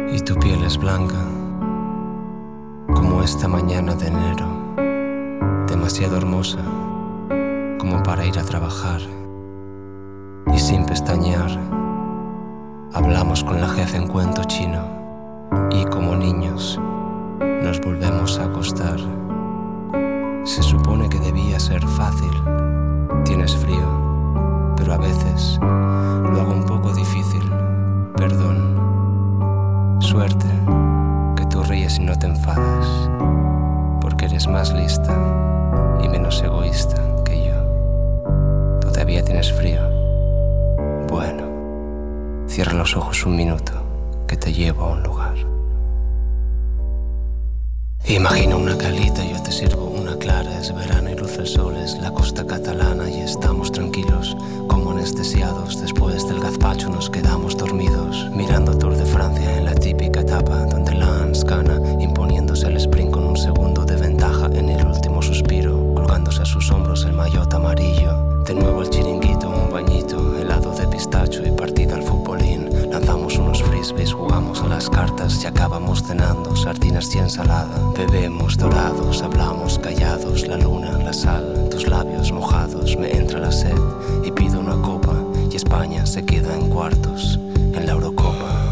Y tu piel es blanca, como esta mañana de enero, demasiado hermosa como para ir a trabajar. Y sin pestañear, hablamos con la jefa en cuento chino, y como niños nos volvemos a acostar. Se supone que debía ser fácil, tienes frío, pero a veces lo hago un poco difícil, perdón. Suerte que tú ríes y no te enfadas, porque eres más lista y menos egoísta que yo. ¿Todavía tienes frío? Bueno, cierra los ojos un minuto, que te llevo a un lugar. Imagina una calita, yo te sirvo una clara. Es verano y luce el sol, es la costa catalana y estamos tranquilos, como anestesiados. Después del gazpacho nos quedamos dormidos, mirando Tour de Francia en la típica etapa donde Lance gana, imponiéndose el sprint con un segundo de ventaja en el último suspiro, colgándose a sus hombros el maillot amarillo. De nuevo el chiringuito, un bañito, helado de pistacho y partida al futbolín. Lanzamos unos frisbees, jugamos a las cartas y acabamos cenando sardinas y ensalada. Bebemos dorados, hablamos callados, la luna, la sal, tus labios mojados. Me entra la sed y pido una copa y España se queda en cuartos en la Eurocopa.